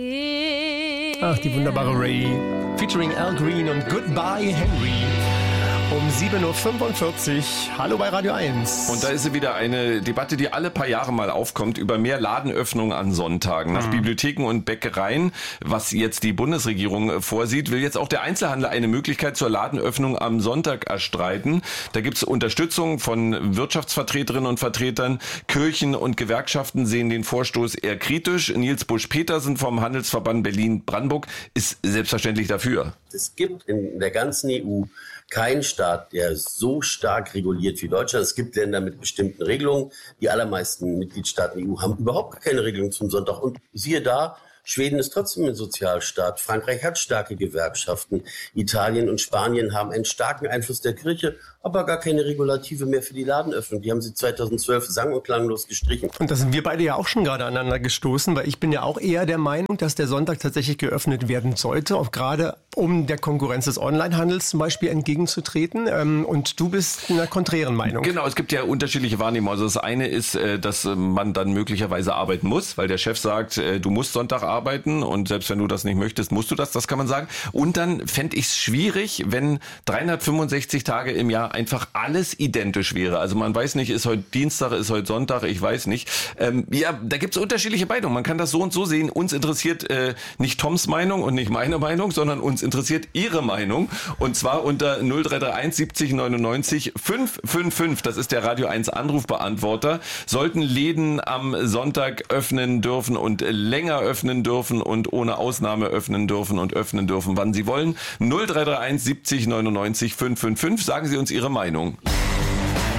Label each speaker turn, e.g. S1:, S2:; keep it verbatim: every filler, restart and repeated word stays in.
S1: Ach, die wunderbare Ray, featuring Al Green und Goodbye Henry. Um sieben Uhr fünfundvierzig. Hallo bei Radio eins.
S2: Und da ist sie wieder, eine Debatte, die alle paar Jahre mal aufkommt, über mehr Ladenöffnungen an Sonntagen. Nach mhm. Bibliotheken und Bäckereien, was jetzt die Bundesregierung vorsieht, will jetzt auch der Einzelhandel eine Möglichkeit zur Ladenöffnung am Sonntag erstreiten. Da gibt es Unterstützung von Wirtschaftsvertreterinnen und Vertretern. Kirchen und Gewerkschaften sehen den Vorstoß eher kritisch. Nils Busch-Petersen vom Handelsverband Berlin-Brandenburg ist selbstverständlich dafür.
S3: Es gibt in der ganzen E U keinen Staat, der so stark reguliert wie Deutschland. Es gibt Länder mit bestimmten Regelungen. Die allermeisten Mitgliedstaaten der E U haben überhaupt keine Regelung zum Sonntag. Und siehe da, Schweden ist trotzdem ein Sozialstaat. Frankreich hat starke Gewerkschaften. Italien und Spanien haben einen starken Einfluss der Kirche, aber gar keine Regulative mehr für die Ladenöffnung. Die haben sie zweitausendzwölf sang- und klanglos gestrichen.
S1: Und da sind wir beide ja auch schon gerade aneinander gestoßen, weil ich bin ja auch eher der Meinung, dass der Sonntag tatsächlich geöffnet werden sollte, auch gerade um der Konkurrenz des Onlinehandels zum Beispiel entgegenzutreten. Und du bist in einer konträren Meinung.
S2: Genau, es gibt ja unterschiedliche Wahrnehmungen. Also das eine ist, dass man dann möglicherweise arbeiten muss, weil der Chef sagt, du musst Sonntag arbeiten und selbst wenn du das nicht möchtest, musst du das, das kann man sagen. Und dann fände ich es schwierig, wenn dreihundertfünfundsechzig Tage im Jahr einfach alles identisch wäre. Also man weiß nicht, ist heute Dienstag, ist heute Sonntag, ich weiß nicht. Ähm, ja, da gibt es unterschiedliche Meinungen. Man kann das so und so sehen. Uns interessiert äh, nicht Toms Meinung und nicht meine Meinung, sondern uns interessiert Ihre Meinung. Und zwar unter null drei drei eins siebzig neunundneunzig fünfhundertfünfundfünfzig. Das ist der Radio eins Anrufbeantworter. Sollten Läden am Sonntag öffnen dürfen und länger öffnen dürfen und ohne Ausnahme öffnen dürfen und öffnen dürfen, wann sie wollen. null drei drei eins siebzig neunundneunzig fünfhundertfünfzig. Sagen Sie uns Ihre Meinung.